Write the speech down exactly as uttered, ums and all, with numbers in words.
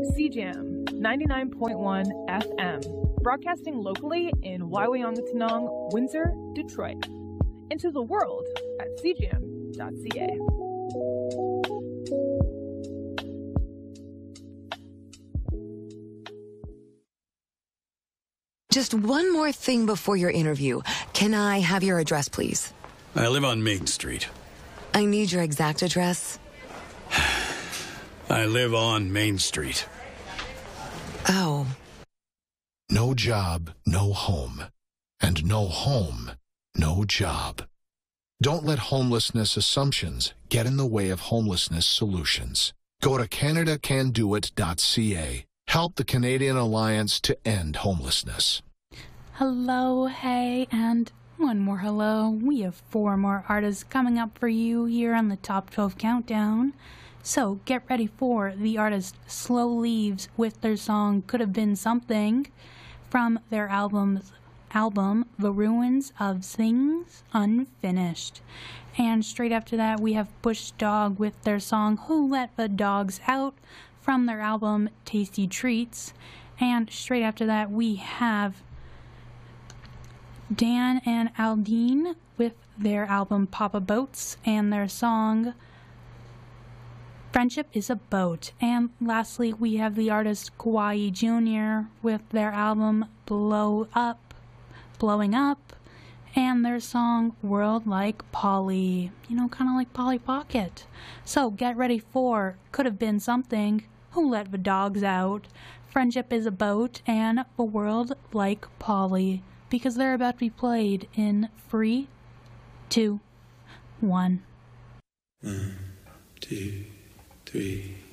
C Jam ninety-nine point one F M, broadcasting locally in Waiwayangatanong, Windsor, Detroit. Into the world at c jam dot c a. Just one more thing before your interview. Can I have your address, please? I live on Main Street. I need your exact address. I live on Main Street. Oh. No job, no home. And no home, no job. Don't let homelessness assumptions get in the way of homelessness solutions. Go to canada can do it dot c a. Help the Canadian Alliance to end homelessness. Hello, hey, and one more hello. We have four more artists coming up for you here on the Top twelve Countdown. So get ready for the artist Slow Leaves with their song Could Have Been Something from their album's album The Ruins of Things Unfinished. And straight after that we have Bush Dog with their song Who Let the Dogs Out from their album Tasty Treats. And straight after that we have Dan and Aldine with their album Papa Boats and their song Friendship is a Boat. And lastly, we have the artist Kauai Junior with their album Blow Up, Blowing Up, and their song World Like Polly. You know, kind of like Polly Pocket. So get ready for Could Have Been Something, Who Let the Dogs Out, Friendship is a Boat, and The World Like Polly, because they're about to be played in three, two, one. One, two, three.